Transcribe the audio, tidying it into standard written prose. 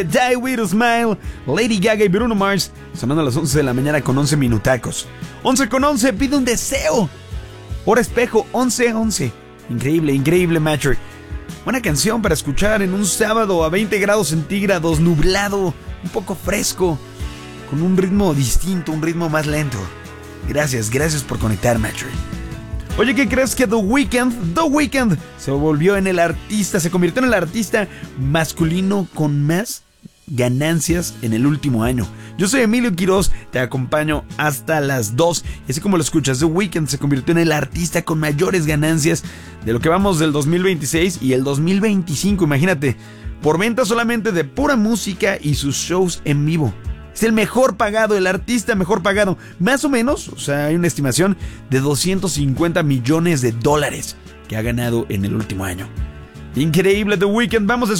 Die With a Smile, Lady Gaga y Bruno Mars, sonando a las 11 de la mañana con 11 minutacos. 11 con 11, pide un deseo. Hora espejo, 11:11. Increíble, increíble, Matrick. Buena canción para escuchar en un sábado a 20 grados centígrados, nublado, un poco fresco, con un ritmo distinto, un ritmo más lento. Gracias por conectar, Matrick. Oye, ¿qué crees que The Weeknd se volvió en el artista, se convirtió en el artista masculino con más ganancias en el último año? Yo soy Emilio Quiroz, te acompaño hasta las 2. Y así como lo escuchas, The Weeknd se convirtió en el artista con mayores ganancias de lo que vamos del 2026 y el 2025. Imagínate, por venta solamente de pura música y sus shows en vivo. Es el mejor pagado, el artista mejor pagado. Más o menos, o sea, hay una estimación de $250 millones que ha ganado en el último año. Increíble, The Weeknd. Vamos a